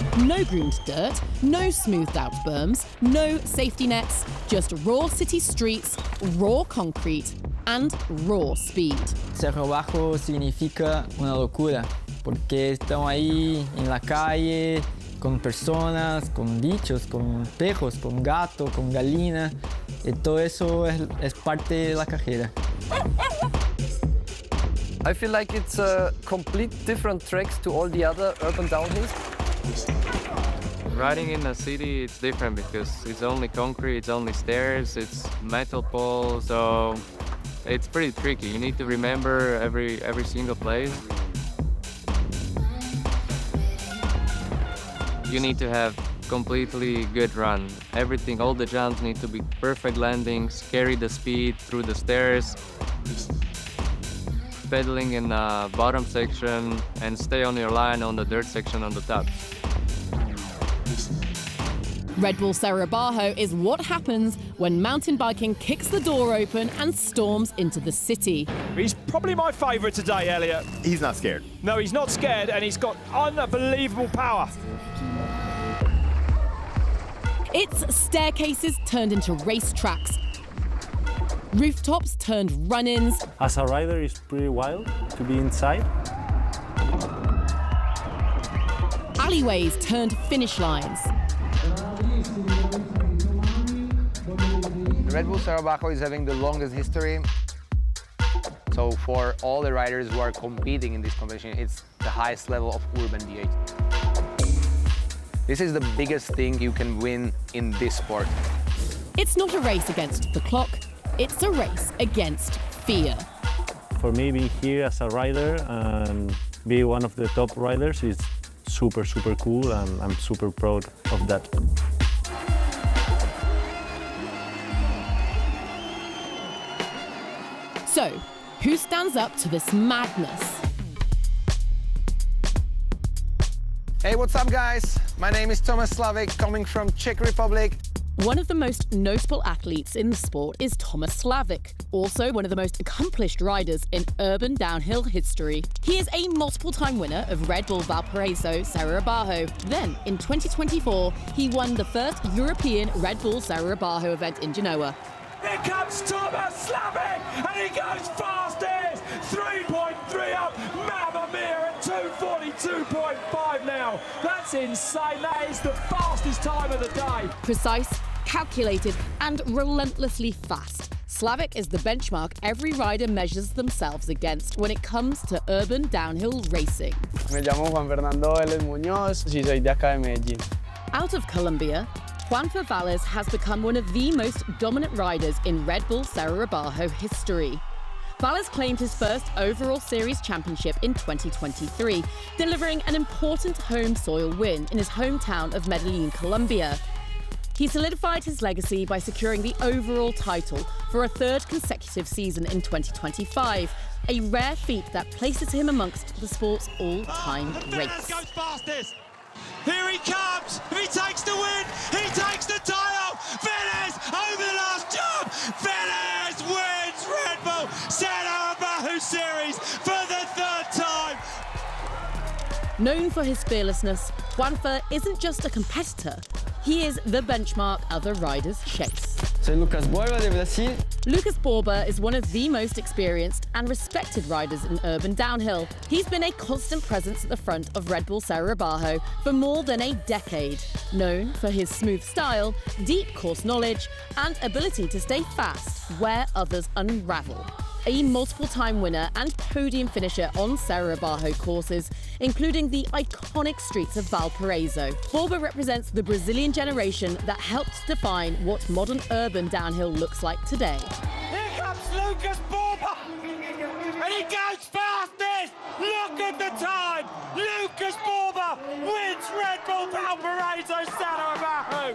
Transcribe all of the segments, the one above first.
No groomed dirt, no smoothed out berms, no safety nets, just raw city streets, raw concrete, and raw speed. Cerro Bajo significa una locura, porque estamos ahí en la calle, con personas, con bichos, con perros, con gatos, con gallinas, y todo eso es parte de la carrera. I feel like it's a complete different tracks to all the other urban downhills. Riding in a city, it's different because it's only concrete, it's only stairs, it's metal poles, so it's pretty tricky. You need to remember every single place. You need to have completely good run. Everything, all the jumps need to be perfect landings, carry the speed through the stairs, pedaling in the bottom section, and stay on your line on the dirt section on the top. Red Bull Cerro Bajo is what happens when mountain biking kicks the door open and storms into the city. He's probably my favourite today, Elliot. He's not scared. No, he's not scared, and he's got unbelievable power. It's staircases turned into race tracks, rooftops turned run-ins. As a rider, it's pretty wild to be inside. Alleyways turned finish lines. The Red Bull Cerro Bajo is having the longest history. So for all the riders who are competing in this competition, it's the highest level of urban DH. This is the biggest thing you can win in this sport. It's not a race against the clock, it's a race against fear. For me, being here as a rider and be one of the top riders is super, super cool, and I'm super proud of that. So, who stands up to this madness? Hey, what's up, guys? My name is Tomáš Slávek, coming from Czech Republic. One of the most notable athletes in the sport is Tomáš Slávek, also one of the most accomplished riders in urban downhill history. He is a multiple-time winner of Red Bull Valparaiso Cerro Bajo. Then, in 2024, he won the first European Red Bull Cerro Bajo event in Genoa. Here comes Tomáš Slávek, and he goes fastest! 3.3 up, Mamma Mia at 2:42.5 now. That's insane, that is the fastest time of the day. Precise, calculated, and relentlessly fast. Slávek is the benchmark every rider measures themselves against when it comes to urban downhill racing. Me llamo Juan Fernando Vélez Muñoz, y soy de acá de Medellín. Out of Colombia, Juanfer Valles has become one of the most dominant riders in Red Bull Cerro Bajo history. Valles claimed his first overall series championship in 2023, delivering an important home soil win in his hometown of Medellin, Colombia. He solidified his legacy by securing the overall title for a third consecutive season in 2025, a rare feat that places him amongst the sport's all-time greats. Goes fastest. Here he comes! If he takes the win, he takes the title! Vélez over the last jump! Vélez wins Red Bull Cerro Bajo Series for the third time! Known for his fearlessness, Juanfer isn't just a competitor, he is the benchmark other riders chase. Soy Lucas Borba de Brasil. Lucas Borba is one of the most experienced and respected riders in urban downhill. He's been a constant presence at the front of Red Bull Cerro Bajo for more than a decade. Known for his smooth style, deep course knowledge, and ability to stay fast where others unravel. A multiple-time winner and podium finisher on Cerro Bajo courses, including the iconic streets of Valparaiso. Borba represents the Brazilian generation that helped define what modern urban downhill looks like today. Here comes Lucas Borba! And he goes fastest! Look at the time! Lucas Borba wins Red Bull Valparaiso Cerro Bajo!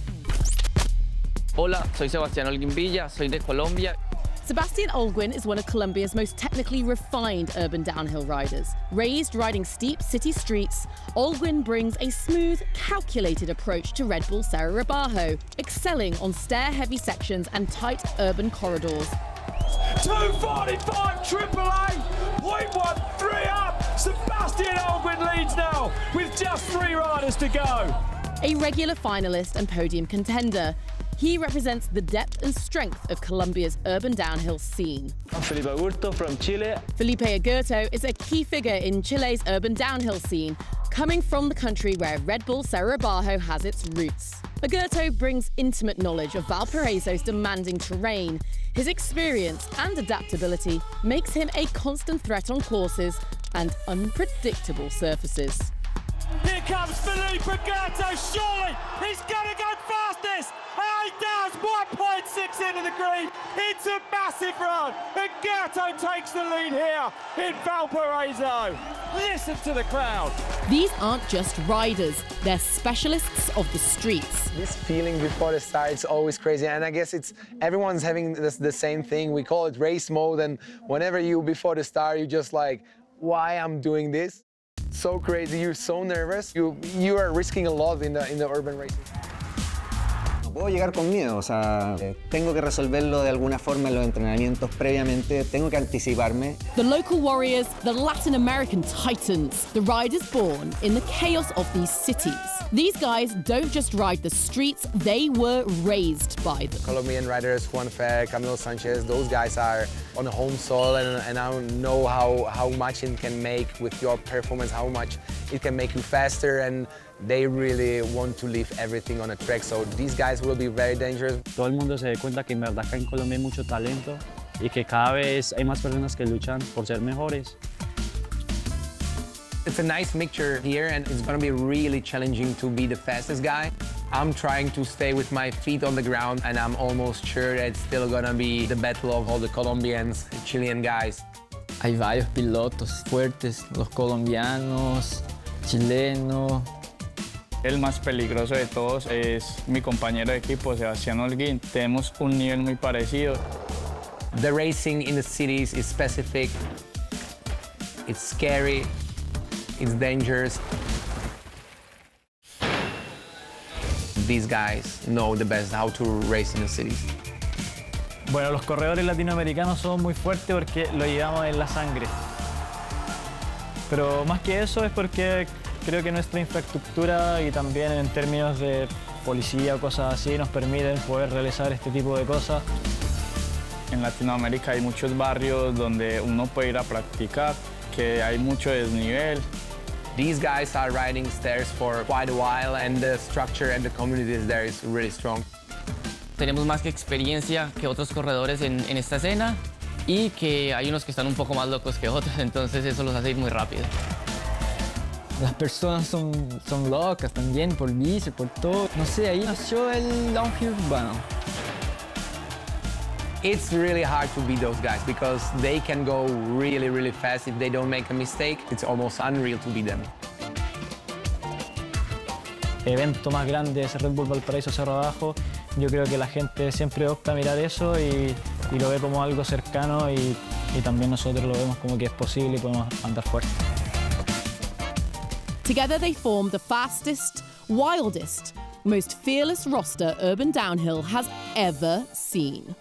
Hola, soy Sebastián Holguín Villa, soy de Colombia. Sebastián Holguín is one of Colombia's most technically refined urban downhill riders. Raised riding steep city streets, Holguín brings a smooth, calculated approach to Red Bull Cerro Bajo, excelling on stair-heavy sections and tight urban corridors. 2:45 AAA, 0.13 up, Sebastian Albin leads now with just 3 riders to go. A regular finalist and podium contender, he represents the depth and strength of Colombia's urban downhill scene. I'm Felipe Agurto from Chile. Felipe Agurto is a key figure in Chile's urban downhill scene, coming from the country where Red Bull Cerro Bajo has its roots. Agurto brings intimate knowledge of Valparaiso's demanding terrain. His experience and adaptability makes him a constant threat on courses and unpredictable surfaces. Here comes Felipe Agurto, surely he's gonna go fastest! And he does, 1.6 into the green. It's a massive run. Agurto takes the lead here in Valparaiso. Listen to the crowd. These aren't just riders, they're specialists of the streets. This feeling before the start is always crazy, and I guess everyone's having the same thing. We call it race mode, and whenever you before the start, you're just like, why I'm doing this? So crazy, you're so nervous. You are risking a lot in the urban racing. No puedo llegar con miedo, o sea, tengo que resolverlo de alguna forma en los entrenamientos previamente, tengo que anticiparme. The local warriors, the Latin American titans, the riders born in the chaos of these cities. These guys don't just ride the streets, they were raised by them. Colombian riders, Juan Fer, Camilo Sanchez, those guys are on the home soil, and I know how much it can make with your performance, how much it can make you faster, and they really want to leave everything on a track, so these guys will be very dangerous. Todo el mundo se da cuenta que en verdad acá en Colombia hay mucho talento y que cada vez hay más personas que luchan por ser mejores. It's a nice mixture here, and it's going to be really challenging to be the fastest guy. I'm trying to stay with my feet on the ground, and I'm almost sure that it's still going to be the battle of all the Colombians, Chilean guys. Hay varios pilotos fuertes, los colombianos, chilenos. El más peligroso de todos es mi compañero de equipo, Sebastián Holguín. Tenemos un nivel muy parecido. The racing in the cities is specific. It's scary. It's dangerous. These guys know the best how to race in the cities. Bueno, los corredores latinoamericanos son muy fuertes porque lo llevamos en la sangre. Pero más que eso es porque creo que nuestra infraestructura y también en términos de policía o cosas así nos permiten poder realizar este tipo de cosas. En Latinoamérica hay muchos barrios donde uno puede ir a practicar, que hay mucho desnivel. These guys are riding stairs for quite a while, and the structure and the community there is really strong. Tenemos más que experiencia que otros corredores en esta escena y que hay unos que están un poco más locos que otros, entonces eso los hace ir muy rápido. Las personas son locas también por bici, por todo. No sé, ahí nació el downhill urbano. It's really hard to beat those guys because they can go really, really fast. If they don't make a mistake, it's almost unreal to beat them. El evento más grande es Red Bull Valparaiso Cerro Abajo. Yo creo que la gente siempre opta a mirar eso y lo ve como algo cercano y también nosotros lo vemos como que es posible y podemos andar fuerte. Together they form the fastest, wildest, most fearless roster urban downhill has ever seen.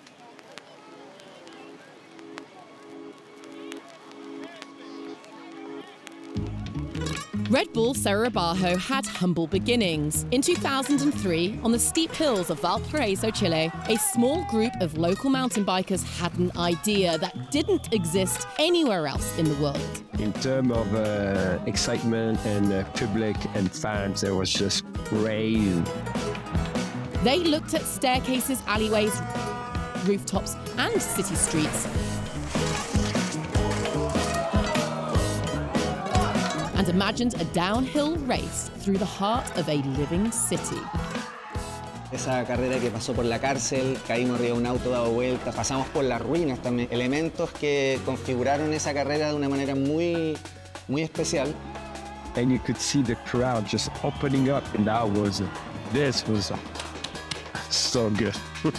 Red Bull Cerro Bajo had humble beginnings. In 2003, on the steep hills of Valparaiso, Chile, a small group of local mountain bikers had an idea that didn't exist anywhere else in the world. In terms of excitement and public and fans, it was just great. They looked at staircases, alleyways, rooftops, and city streets, and imagined a downhill race through the heart of a living city. Esa carrera que pasó por la cárcel, caímos arriba de un auto dado vuelta, pasamos por las ruinas también. Elementos que configuraron esa carrera de una manera muy especial. And you could see the crowd just opening up, and this was so good.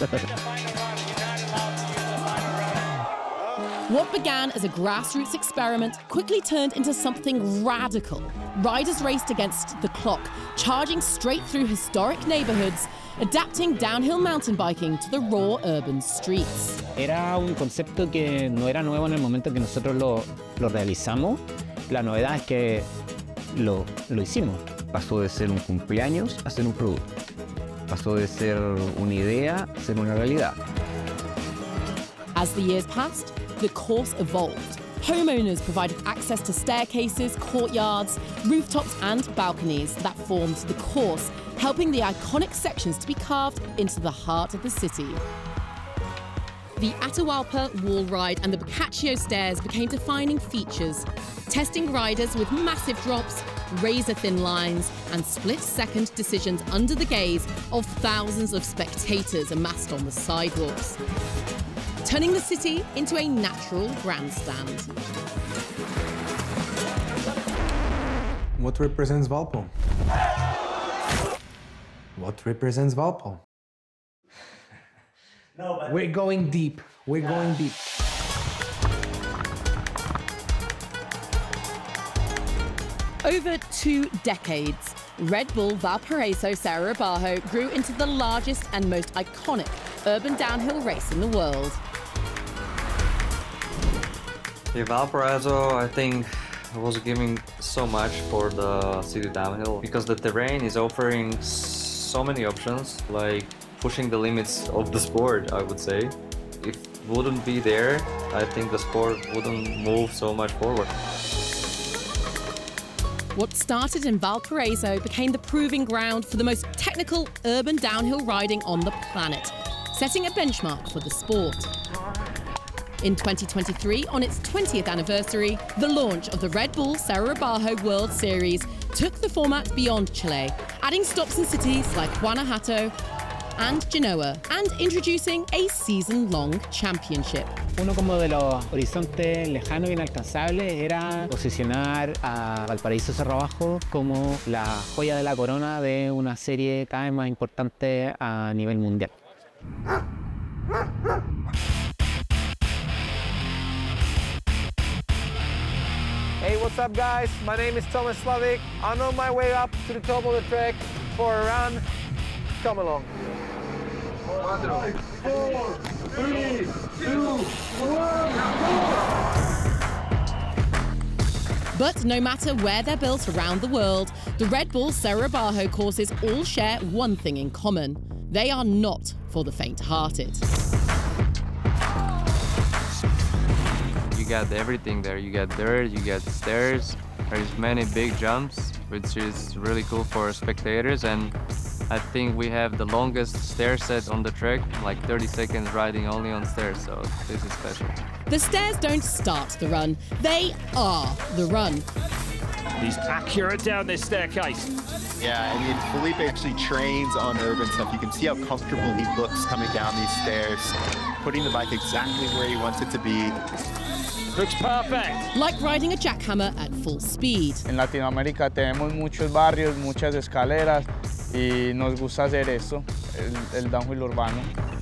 What began as a grassroots experiment quickly turned into something radical. Riders raced against the clock, charging straight through historic neighborhoods, adapting downhill mountain biking to the raw urban streets. Era un concepto que no era nuevo en el momento que nosotros lo realizamos. La novedad es que lo hicimos. Pasó de ser un cumpleaños a ser un producto. Pasó de ser una idea a ser una realidad. As the years passed, the course evolved. Homeowners provided access to staircases, courtyards, rooftops and balconies that formed the course, helping the iconic sections to be carved into the heart of the city. The Atahualpa wall ride and the Boccaccio stairs became defining features, testing riders with massive drops, razor-thin lines and split-second decisions under the gaze of thousands of spectators amassed on the sidewalks, turning the city into a natural grandstand. What represents Valpo? What represents Valpo? We're going deep. We're going deep. Over 2 decades, Red Bull Valparaiso Serra Bajo grew into the largest and most iconic urban downhill race in the world. In Valparaiso, I think I was giving so much for the city downhill because the terrain is offering so many options, like pushing the limits of the sport, I would say. If it wouldn't be there, I think the sport wouldn't move so much forward. What started in Valparaiso became the proving ground for the most technical urban downhill riding on the planet, setting a benchmark for the sport. In 2023, on its 20th anniversary, the launch of the Red Bull Serra Bajo World Series took the format beyond Chile, adding stops in cities like Guanajuato and Genoa, and introducing a season-long championship. Uno como de los horizontes lejanos e inalcanzables era posicionar a Valparaíso Cerro Bajo como la joya de la corona de una serie cada vez más importante a nivel mundial. Hey, what's up guys? My name is Thomas Slavik. I'm on my way up to the top of the trek for a run. Come along. 5, 4, 3, 2, 1, But no matter where they're built around the world, the Red Bull Serra Bajo courses all share one thing in common. They are not for the faint-hearted. You got everything there. You got dirt, you got stairs, there's many big jumps, which is really cool for spectators, and I think we have the longest stair set on the track, like 30 seconds riding only on stairs, so this is special. The stairs don't start the run, they are the run. He's accurate down this staircase. Yeah, I mean, Felipe actually trains on urban stuff. You can see how comfortable he looks coming down these stairs, putting the bike exactly where he wants it to be. Looks perfect. Like riding a jackhammer at full speed. En Latinoamérica tenemos muchos barrios, muchas escaleras y nos gusta hacer eso, el downhill urbano.